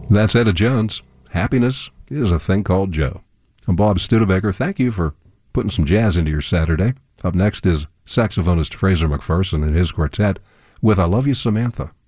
That's Etta Jones. Happiness is a thing called Joe. I'm Bob Studebaker. Thank you for putting some jazz into your Saturday. Up next is saxophonist Fraser McPherson and his quartet with I Love You, Samantha.